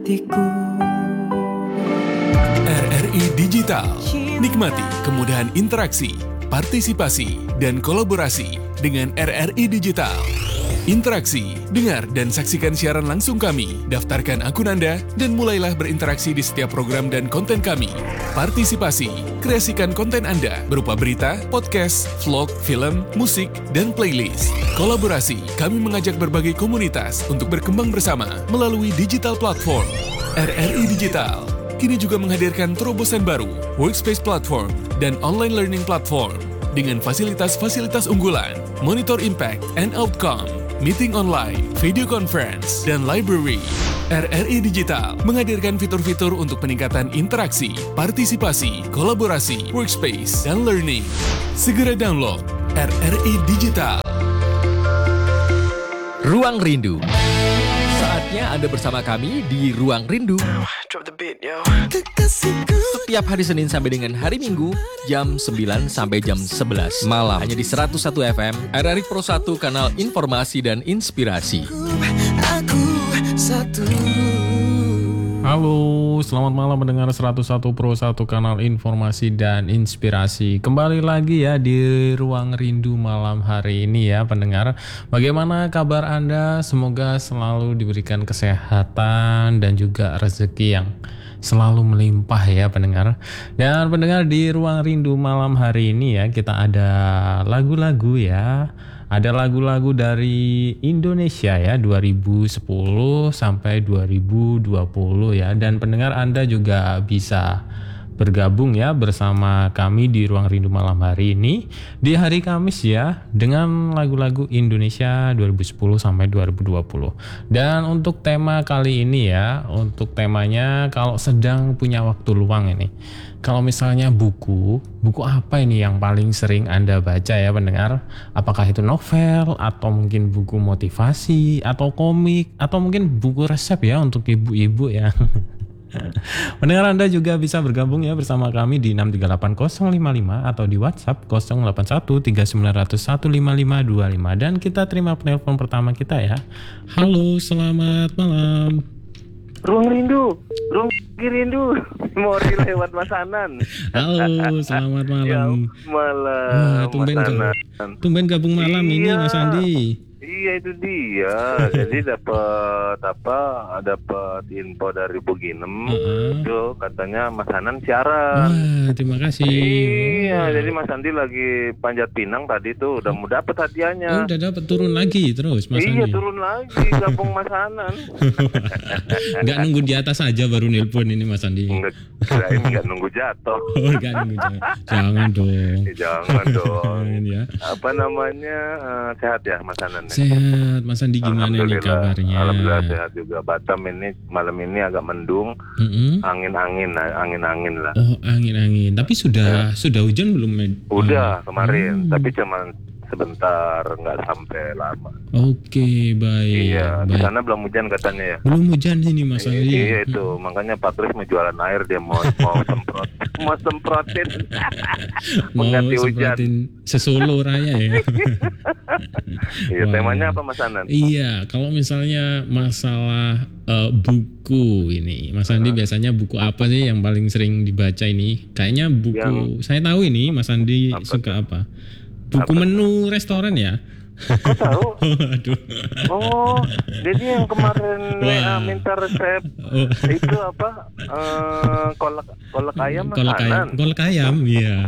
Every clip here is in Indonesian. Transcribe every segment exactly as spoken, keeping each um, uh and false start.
R R I Digital. Nikmati kemudahan interaksi, partisipasi, dan kolaborasi dengan R R I Digital. Interaksi, dengar dan saksikan siaran langsung kami, daftarkan akun Anda, dan mulailah berinteraksi di setiap program dan konten kami. Partisipasi, kreasikan konten Anda berupa berita, podcast, vlog, film, musik, dan playlist. Kolaborasi, kami mengajak berbagai komunitas untuk berkembang bersama melalui digital platform. R R I Digital kini juga menghadirkan terobosan baru, workspace platform, dan online learning platform dengan fasilitas-fasilitas unggulan, monitor impact and outcome, meeting online, video conference, dan library. R R I Digital menghadirkan fitur-fitur untuk peningkatan interaksi, partisipasi, kolaborasi, workspace, dan learning. Segera download R R I Digital. Ruang Rindu. Saatnya Anda bersama kami di Ruang Rindu. Drop the beat, yo. Setiap hari Senin sampai dengan hari Minggu, jam sembilan sampai jam sebelas malam. Hanya di seratus satu F M, R R I Pro satu, kanal informasi dan inspirasi. Aku satu. Halo, selamat malam mendengar seratus satu Pro satu, kanal informasi dan inspirasi. Kembali lagi ya di Ruang Rindu malam hari ini ya pendengar. Bagaimana kabar Anda? Semoga selalu diberikan kesehatan dan juga rezeki yang selalu melimpah ya pendengar. Dan pendengar, di Ruang Rindu malam hari ini ya kita ada lagu-lagu ya. Ada lagu-lagu dari Indonesia ya, dua ribu sepuluh sampai dua ribu dua puluh ya. Dan pendengar, Anda juga bisa bergabung ya bersama kami di Ruang Rindu malam hari ini di hari Kamis ya, dengan lagu-lagu Indonesia dua ribu sepuluh sampai dua ribu dua puluh. Dan untuk tema kali ini ya, untuk temanya kalau sedang punya waktu luang ini, kalau misalnya buku, buku apa ini yang paling sering Anda baca ya pendengar? Apakah itu novel, atau mungkin buku motivasi, atau komik, atau mungkin buku resep ya untuk ibu-ibu ya. Pendengar, Anda juga bisa bergabung ya bersama kami di enam tiga delapan nol lima lima atau di WhatsApp nol delapan satu tiga sembilan nol nol satu lima lima dua lima. Dan kita terima penelpon pertama kita ya. Halo, selamat malam. Ruang Rindu, Ruang Rindu, Memori lewat Mas Anan. Halo, selamat malam. Ya, malam. Wah, tumben, Mas Anan. tumben gabung malam Iya. ini Mas Andi. Iya, itu dia. Jadi dapat apa? Dapat info dari Bu Ginem. Uh-uh. Itu katanya Mas Anan siaran. Wah, terima kasih. Iya, Wah. jadi Mas Andi lagi panjat pinang tadi tuh, udah mau dapet Oh, hadiahnya. udah dapat turun lagi terus Mas Iya, Andi. turun lagi gabung Mas Anan. Nggak nunggu di atas aja baru nelpon ini Mas Andi. Enggak, kirain nggak nunggu jatuh. Oh, nggak nunggu. Jangan, jangan dong. Eh, Jangan dong. Ya. Apa namanya, eh, sehat ya Mas Anan? ya? Sehat, Mas Andi, gimana nih Alhamdulillah. kabarnya? Alhamdulillah sehat juga. Batam ini malam ini agak mendung, Mm-mm. angin-angin, angin-angin lah. Oh, angin-angin. Tapi sudah sudah hujan belum? Med? Udah Oh. kemarin, Hmm. tapi cuman sebentar, nggak sampai lama. Oke, baik. Iya, di baik. sana belum hujan katanya ya. Belum hujan ini Mas Iya, Andi. iya itu, makanya Patris mau jualan air, dia mau mau semprot, mau semprotin, Mau mengganti hujan. semprotin sesolo raya ya. Iya, Wah. temanya apa Mas Anan? Iya, kalau misalnya masalah eh, buku ini, Mas Andi biasanya buku apa sih yang paling sering dibaca ini? Kayaknya buku, Yang- saya tahu ini Mas Andi Apa suka apa? Buku Apa? menu restoran ya? Kok tahu? Aduh. Oh, jadi yang kemarin W A Wah. minta resep Oh. itu apa? Eh, kolak kolak ayam Mas Kolak ayam, Anan. kolak ayam, iya.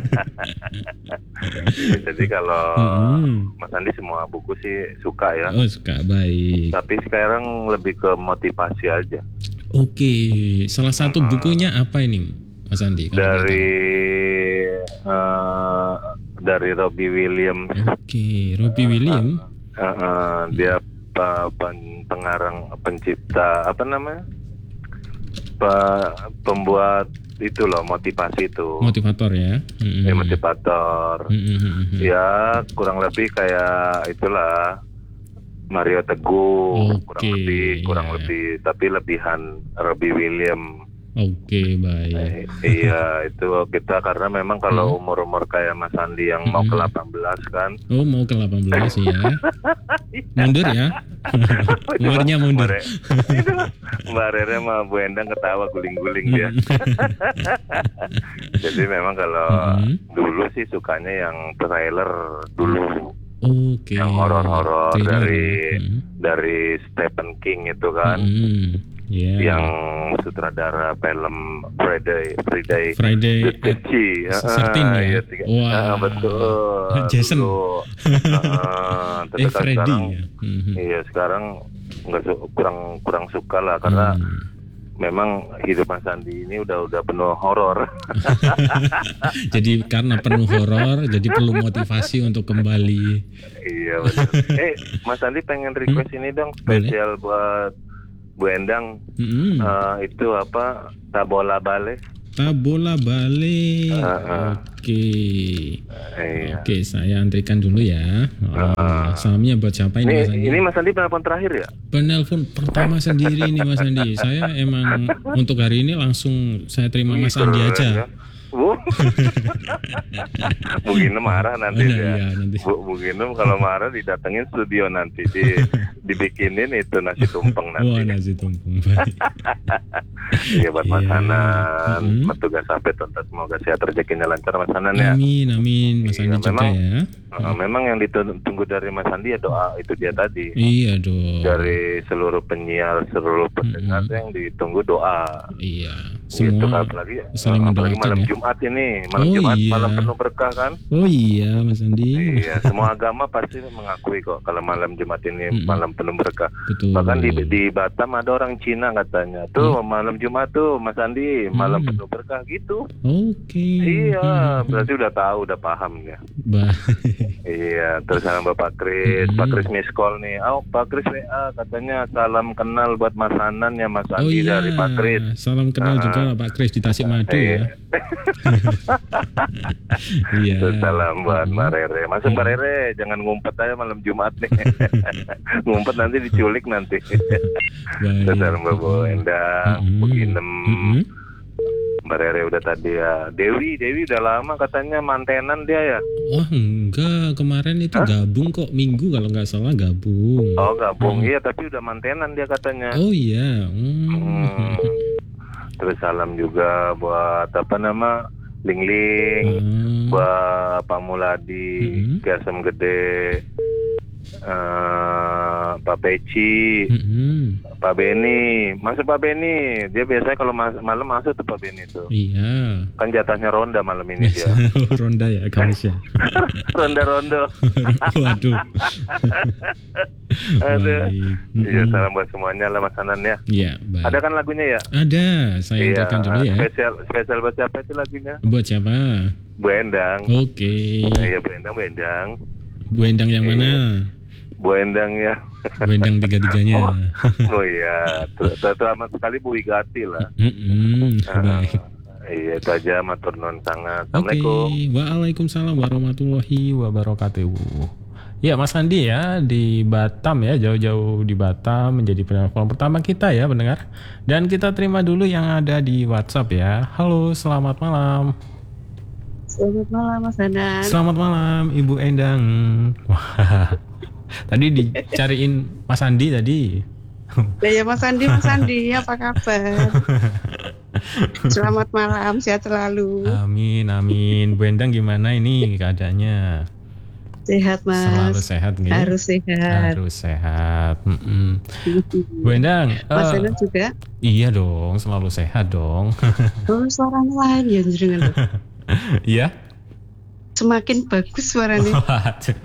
Jadi kalau Mm-mm. Mas Andi semua buku sih suka ya. Oh, suka, baik. Tapi sekarang lebih ke motivasi aja. Oke, salah satu bukunya apa ini, Mas Andi? kalau boleh Dari eh, dari Robbie Williams. tahu? Oke, Robbie Williams. Eh, eh, dia pe- pen- pengarang, pencipta apa namanya? Pe- pembuat itu loh, motivasi itu. Motivator ya. Mm-mm. Ya, motivator. Mm-mm. Ya kurang lebih kayak itulah Mario Teguh, Oke, kurang lebih kurang iya. lebih tapi lebihan Robbie Williams. Oke, baik. Eh, iya, itu kita karena memang kalau umur-umur kayak Mas Andi yang mau ke delapan belas kan. Oh, mau ke delapan belas ya. Mundur ya. Umurnya mundur. Mbak Re- itu, Mbak Rere sama Bu Endang ketawa guling-guling dia. Jadi memang kalau Mm-mm. dulu sih sukanya yang trailer dulu. Oke. Yang horor-horor Thriller dari ya. Mm. dari Stephen King itu kan. Mm. Yeah. Yang sutradara film Friday Friday Friday the thirteenth. at thirteen ya? Iya, tiga- Wah. ah, betul. Jason. Dulu. Ah, tapi Eh, kan Freddy sekarang, ya. Mhm. iya sekarang nggak su- kurang kurang suka lah karena Hmm. memang hidup Mas Andi ini udah udah penuh horor. Jadi karena penuh horor, jadi perlu motivasi untuk kembali. Iya betul. Eh Mas Andi pengen request ini dong spesial buat Bu Endang. Mm-mm. Eh, itu apa Tabola Bale. Tabola Bale. Uh-uh. Oke. Iya. Oke, saya antrikan dulu ya. Oh, salamnya buat siapa ini, Mas Ini Andi? ini Mas Andi penelpon terakhir ya? Penelpon pertama sendiri nih Mas Andi. Saya emang untuk hari ini langsung saya terima Mas Andi Keren, aja. ya. Bu, Bu Ginem marah nanti Iya, ya. iya, nanti. Bu, Bu Ginem kalau marah didatengin studio nanti di dibikinin itu nasi tumpeng Wah, nanti. nasi tumpeng. Baik. Iya buat Mas Iya. Hanan, Mm-mm. petugas sampai tuntas semoga sehat rezekinya lancar Mas Hanan ya. Amin, amin. Mas Iya, Andi juga memang- ya. Uh, memang yang ditunggu dari Mas Andi ya doa itu dia tadi. Iya dong. Dari seluruh penyiar, seluruh pendengar Mm-mm. yang ditunggu doa. Iya. Gitu Semua apalagi, saling apalagi mendoakan malam ya. Jumat ini, malam Oh, Jumat iya. malam penuh berkah kan? Oh iya, Mas Andi. Iya, semua agama pasti mengakui kok kalau malam Jumat ini Mm-mm. malam penuh berkah. Betul. Bahkan di di Batam ada orang Cina katanya, tuh malam Jumat tuh Mas Andi malam Hmm. penuh berkah gitu. Oke. Iya, Hmm. berarti udah tahu, udah paham ya. Baik. Iya, terus sama Bapak Kris, Hmm. Pak Kris miss call nih. Oh, Pak Kris W A katanya salam kenal buat Mas Hanan ya Mas Oh Andi iya. dari Pak Kris. Salam kenal Ah. juga lah Pak Kris di Tasikmadu Iya. ya. Iya. Terus salam buat Hmm. Mbak Rere. Masuk Mbak Rere, jangan ngumpet aja malam Jumat nih. Ngumpet nanti diculik nanti. Baik. Terus salam buat Bu Endang, Mm-mm. Bu Ginem, Mm-mm. Mbak Rere udah tadi ya. Dewi, Dewi udah lama katanya mantenan dia ya. Wah enggak, kemarin itu gabung kok minggu kalau nggak salah gabung. Oh gabung, iya tapi udah mantenan dia katanya. Oh iya. Hmm. Hmm. Terus salam juga buat apa nama Ling Ling, Hmm. buat Pak Muladi, Mm-mm. Gasem Gede, eh, Pak Peci, Mm-mm. Pak Beni. Masuk Pak Beni, dia biasanya kalau mas- malam masuk tuh Pak Beni tuh. Iya. Kan jatahnya ronda malam ini dia. Ronda ya Kamis ya. Ronda-rondo. Waduh. Aduh. Baik. Iya Mm-mm. salam buat semuanya lah Mas Hanan ya. Iya, baik. Ada kan lagunya ya? Ada, saya Iya. antarkan dulu ya. Spesial spesial buat siapa itu lagunya? Buat siapa? Bu Endang. Oke. Iya Bu Endang, Bu Endang. Bu Endang yang mana? Bu Endang ya. Bu Endang tiga-tiganya. Oh iya, terus amat sekali Bu Wigati lah. Mm-mm. Baik. Iya itu aja matur nuwun sangat. Oke, Assalamualaikum. waalaikumsalam warahmatullahi wabarakatuh. Ya Mas Andi ya di Batam ya, jauh-jauh di Batam menjadi penelpon pertama kita ya pendengar. Dan kita terima dulu yang ada di WhatsApp ya. Halo, selamat malam. Selamat malam Mas Hanan. Selamat malam Ibu Endang. Wah, tadi dicariin Mas Andi tadi. Ya, ya Mas Andi, Mas Andi, apa kabar? Selamat malam, sehat selalu. Amin, amin. Bu Endang gimana ini keadaannya? Sehat Mas. Selalu sehat nggih? Harus sehat. Harus sehat. Mm-mm. Bu Endang, Mas eh, Hanan juga. iya dong, selalu sehat dong. Oh, suaranya lain ya jenengan. Iya? Semakin bagus suaranya. Waduh.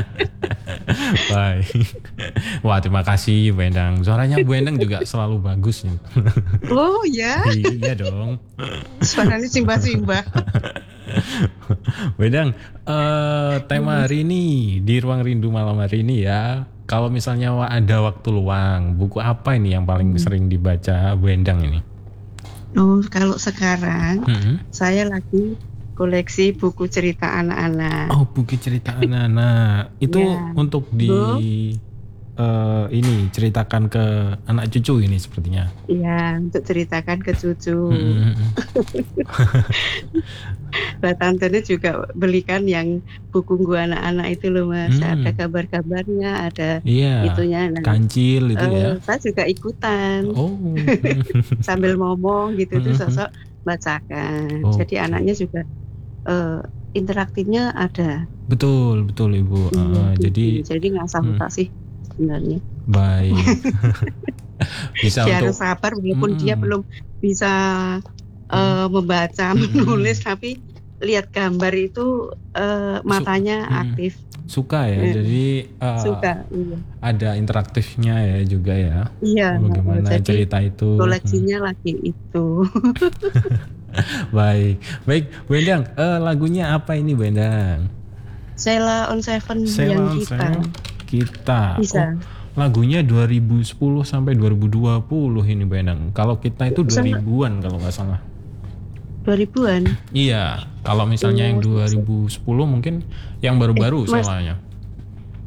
Baik. Wah, terima kasih Bu Endang. Suaranya Bu Endang juga selalu bagus nih. Oh ya, Iya dong. suaranya simbah-simbah. Bu Endang, eh, tema hari ini di Ruang Rindu malam hari ini ya. Kalau misalnya wa- ada waktu luang, buku apa ini yang paling sering dibaca Bu Endang ini? Oh, kalau sekarang Hmm. saya lagi koleksi buku cerita anak-anak. Oh, buku cerita anak-anak. Itu Iya. untuk di Bu. eh, ini ceritakan ke anak cucu ini sepertinya. Iya, untuk ceritakan ke cucu. Hmm. Mbak Tantenya juga belikan yang buku gua anak-anak itu loh Mas. Hmm. Ada kabar-kabarnya, ada Iya. itunya. Nah, Kancil itu eh, ya. saya juga ikutan Oh. sambil ngomong gitu tuh Mhm. sosok bacakan. Oke. Jadi anaknya juga eh, interaktifnya ada. Betul, betul Ibu. Iya, Eh, gitu. jadi jadi nggak usah sih sebenarnya. baik. Bisa Dia harus untuk sabar walaupun Mm-mm. dia belum bisa eh, membaca, Mm-mm. menulis, tapi lihat gambar itu eh, matanya Mm-mm. aktif. suka ya. Mm. Jadi eh, Suka. Iya. ada interaktifnya ya juga ya. Iya. Bagaimana jadi cerita itu? koleksinya lagi itu. Baik, baik, Bu Endang. Eh, lagunya apa ini, Bu Endang? Sheila on Seven Sheila yang on kita. Seven, kita. Bisa. Oh, lagunya dua ribu sepuluh sampai dua ribu dua puluh ini, Bu Endang. Kalau kita itu dua Sama- ribuan kalau nggak salah. dua ribuan. Iya, kalau misalnya yang Oh, dua ribu sepuluh mungkin yang baru-baru Eh, Mas. Sheila-nya.